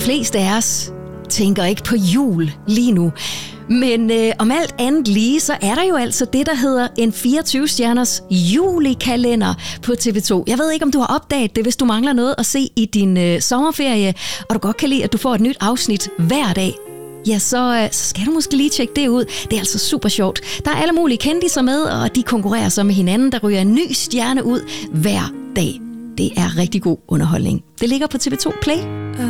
fleste af os tænker ikke på jul lige nu. Men om alt andet lige, så er der jo altså det, der hedder en 24-stjerners julekalender på TV2. Jeg ved ikke, om du har opdaget det, hvis du mangler noget at se i din sommerferie, og du godt kan lide, at du får et nyt afsnit hver dag. Ja, så skal du måske lige tjekke det ud. Det er altså super sjovt. Der er alle mulige kendiser med, og de konkurrerer så med hinanden. Der ryger en ny stjerne ud hver dag. Det er rigtig god underholdning. Det ligger på TV2 Play.